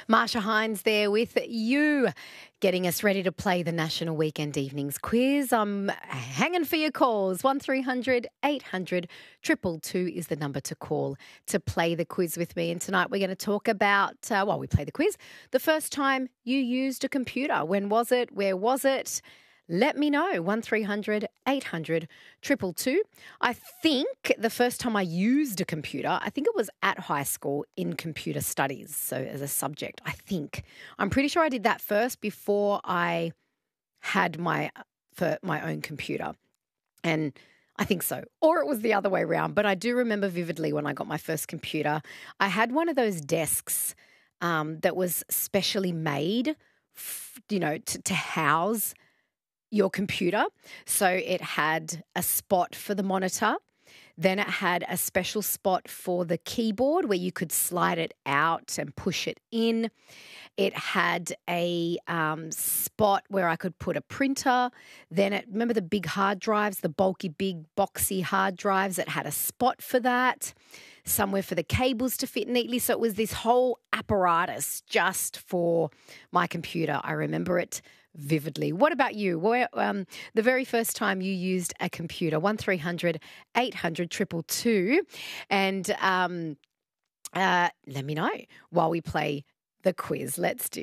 Marsha Hines there with you, getting us ready to play the National Weekend Evenings Quiz. I'm hanging for your calls. 1300 800 222 is the number to call to play the quiz with me. And tonight we're going to talk about, while we play the quiz, the first time you used a computer. When was it? Where was it? Let me know. 1300 800 222. I think the first time I used a computer, I think it was at high school in computer studies. So as a subject, I think. I'm pretty sure I did that first before I had my own computer. And I think so. Or it was the other way around. But I do remember vividly when I got my first computer, I had one of those desks that was specially made, to house your computer. So it had a spot for the monitor. Then it had a special spot for the keyboard where you could slide it out and push it in. It had a spot where I could put a printer. Then remember the big hard drives, the bulky, big, boxy hard drives? It had a spot for that, somewhere for the cables to fit neatly. So it was this whole apparatus just for my computer. I remember it vividly. What about you? Where, the very first time you used a computer? 1300 800 222. And let me know while we play the quiz. Let's do